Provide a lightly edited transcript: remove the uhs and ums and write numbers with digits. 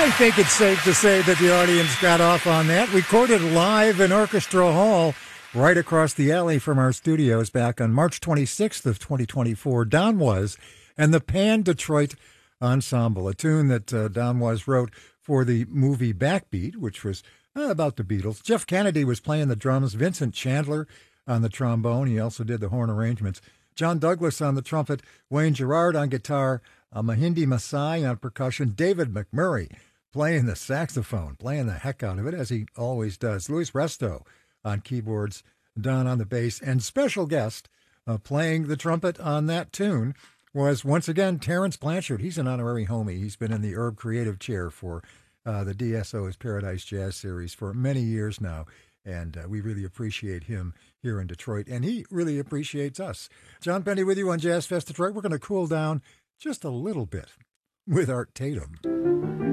I think it's safe to say that the audience got off on that. Recorded live in Orchestra Hall right across the alley from our studios back on March 26th of 2024. Don Was and the Pan Detroit Ensemble, a tune that Don Was wrote for the movie Backbeat, which was about the Beatles. Jeff Kennedy was playing the drums, Vincent Chandler on the trombone. He also did the horn arrangements. John Douglas on the trumpet, Wayne Gerard on guitar, Mahindi Masai on percussion, David McMurray playing the saxophone, playing the heck out of it, as he always does. Luis Resto on keyboards, Don on the bass, and special guest playing the trumpet on that tune was, once again, Terrence Blanchard. He's an honorary homie. He's been in the Herb Creative Chair for the DSO's Paradise Jazz Series for many years now, and we really appreciate him here in Detroit, and he really appreciates us. John Penny with you on Jazz Fest Detroit. We're going to cool down just a little bit with Art Tatum.